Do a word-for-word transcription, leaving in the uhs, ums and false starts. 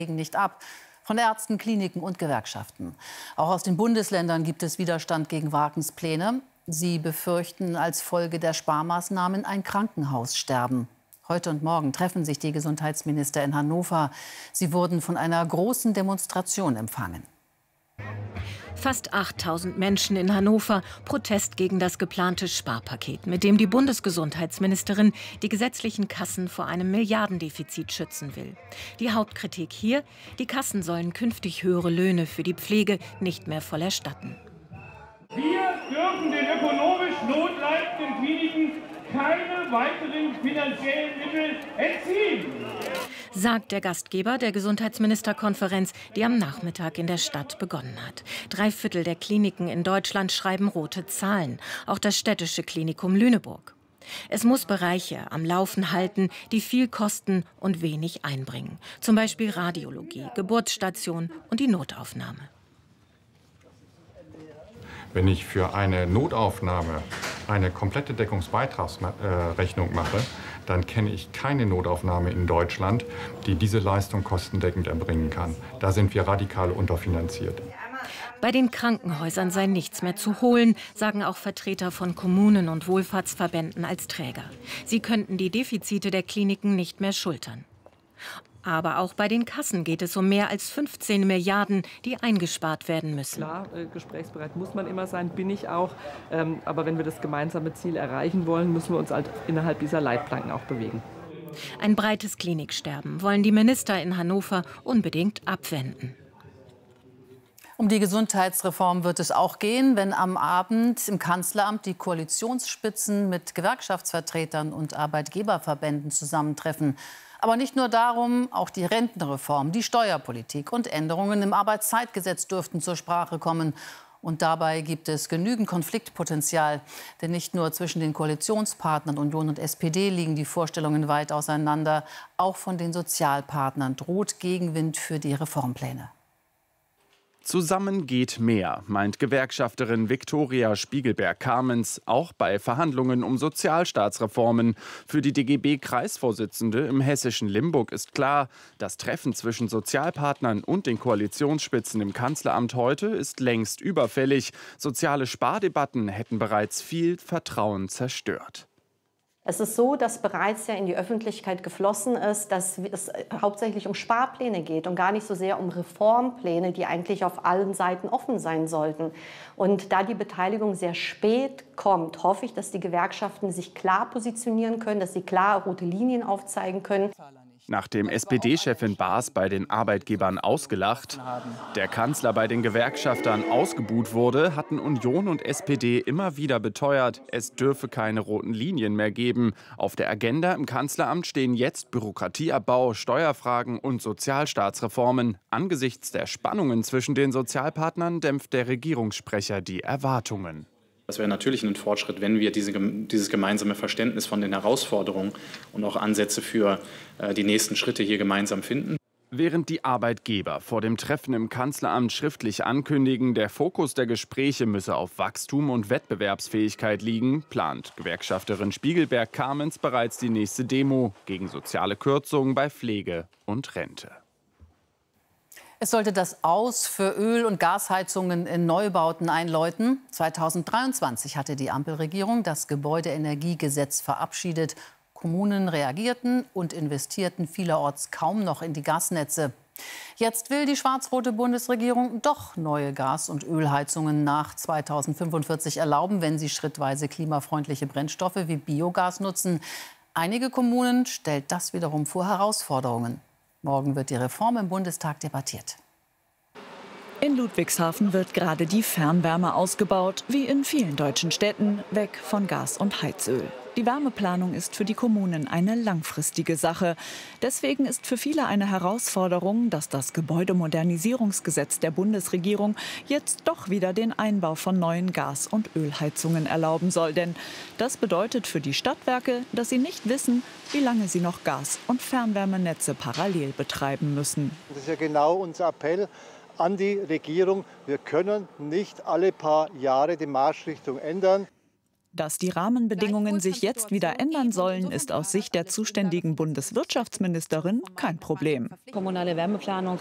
nicht ab. Von Ärzten, Kliniken und Gewerkschaften. Auch aus den Bundesländern gibt es Widerstand gegen Wagens Pläne. Sie befürchten als Folge der Sparmaßnahmen ein Krankenhaussterben. Heute und morgen treffen sich die Gesundheitsminister in Hannover. Sie wurden von einer großen Demonstration empfangen. Fast achttausend Menschen in Hannover. Protest gegen das geplante Sparpaket, mit dem die Bundesgesundheitsministerin die gesetzlichen Kassen vor einem Milliardendefizit schützen will. Die Hauptkritik hier: Die Kassen sollen künftig höhere Löhne für die Pflege nicht mehr voll erstatten. Wir dürfen den ökonomisch notleidenden Kliniken keine weiteren finanziellen Mittel entziehen, sagt der Gastgeber der Gesundheitsministerkonferenz, die am Nachmittag in der Stadt begonnen hat. Drei Viertel der Kliniken in Deutschland schreiben rote Zahlen, auch das städtische Klinikum Lüneburg. Es muss Bereiche am Laufen halten, die viel kosten und wenig einbringen. Zum Beispiel Radiologie, Geburtsstation und die Notaufnahme. Wenn ich für eine Notaufnahme eine komplette Deckungsbeitragsrechnung mache, dann kenne ich keine Notaufnahme in Deutschland, die diese Leistung kostendeckend erbringen kann. Da sind wir radikal unterfinanziert. Bei den Krankenhäusern sei nichts mehr zu holen, sagen auch Vertreter von Kommunen und Wohlfahrtsverbänden als Träger. Sie könnten die Defizite der Kliniken nicht mehr schultern. Aber auch bei den Kassen geht es um mehr als fünfzehn Milliarden, die eingespart werden müssen. Klar, äh, gesprächsbereit muss man immer sein, bin ich auch. Ähm, aber wenn wir das gemeinsame Ziel erreichen wollen, müssen wir uns halt innerhalb dieser Leitplanken auch bewegen. Ein breites Kliniksterben wollen die Minister in Hannover unbedingt abwenden. Um die Gesundheitsreform wird es auch gehen, wenn am Abend im Kanzleramt die Koalitionsspitzen mit Gewerkschaftsvertretern und Arbeitgeberverbänden zusammentreffen. Aber nicht nur darum, auch die Rentenreform, die Steuerpolitik und Änderungen im Arbeitszeitgesetz dürften zur Sprache kommen. Und dabei gibt es genügend Konfliktpotenzial. Denn nicht nur zwischen den Koalitionspartnern Union und S P D liegen die Vorstellungen weit auseinander. Auch von den Sozialpartnern droht Gegenwind für die Reformpläne. Zusammen geht mehr, meint Gewerkschafterin Viktoria Spiegelberg-Kamens, auch bei Verhandlungen um Sozialstaatsreformen. Für die D G B-Kreisvorsitzende im hessischen Limburg ist klar, das Treffen zwischen Sozialpartnern und den Koalitionsspitzen im Kanzleramt heute ist längst überfällig. Soziale Spardebatten hätten bereits viel Vertrauen zerstört. Es ist so, dass bereits ja in die Öffentlichkeit geflossen ist, dass es hauptsächlich um Sparpläne geht und gar nicht so sehr um Reformpläne, die eigentlich auf allen Seiten offen sein sollten. Und da die Beteiligung sehr spät kommt, hoffe ich, dass die Gewerkschaften sich klar positionieren können, dass sie klar rote Linien aufzeigen können. Nachdem S P D-Chefin Baas bei den Arbeitgebern ausgelacht, der Kanzler bei den Gewerkschaftern ausgebuht wurde, hatten Union und S P D immer wieder beteuert, es dürfe keine roten Linien mehr geben. Auf der Agenda im Kanzleramt stehen jetzt Bürokratieabbau, Steuerfragen und Sozialstaatsreformen. Angesichts der Spannungen zwischen den Sozialpartnern dämpft der Regierungssprecher die Erwartungen. Das wäre natürlich ein Fortschritt, wenn wir diese, dieses gemeinsame Verständnis von den Herausforderungen und auch Ansätze für äh, die nächsten Schritte hier gemeinsam finden. Während die Arbeitgeber vor dem Treffen im Kanzleramt schriftlich ankündigen, der Fokus der Gespräche müsse auf Wachstum und Wettbewerbsfähigkeit liegen, plant Gewerkschafterin Spiegelberg-Kamens bereits die nächste Demo gegen soziale Kürzungen bei Pflege und Rente. Es sollte das Aus für Öl- und Gasheizungen in Neubauten einläuten. zweitausenddreiundzwanzig hatte die Ampelregierung das Gebäudeenergiegesetz verabschiedet. Kommunen reagierten und investierten vielerorts kaum noch in die Gasnetze. Jetzt will die schwarz-rote Bundesregierung doch neue Gas- und Ölheizungen nach zweitausendfünfundvierzig erlauben, wenn sie schrittweise klimafreundliche Brennstoffe wie Biogas nutzen. Einige Kommunen stellt das wiederum vor Herausforderungen. Morgen wird die Reform im Bundestag debattiert. In Ludwigshafen wird gerade die Fernwärme ausgebaut, wie in vielen deutschen Städten, weg von Gas und Heizöl. Die Wärmeplanung ist für die Kommunen eine langfristige Sache. Deswegen ist für viele eine Herausforderung, dass das Gebäudemodernisierungsgesetz der Bundesregierung jetzt doch wieder den Einbau von neuen Gas- und Ölheizungen erlauben soll. Denn das bedeutet für die Stadtwerke, dass sie nicht wissen, wie lange sie noch Gas- und Fernwärmenetze parallel betreiben müssen. Das ist ja genau unser Appell an die Regierung. Wir können nicht alle paar Jahre die Marschrichtung ändern. Dass die Rahmenbedingungen sich jetzt wieder ändern sollen, ist aus Sicht der zuständigen Bundeswirtschaftsministerin kein Problem. Kommunale Wärmeplanung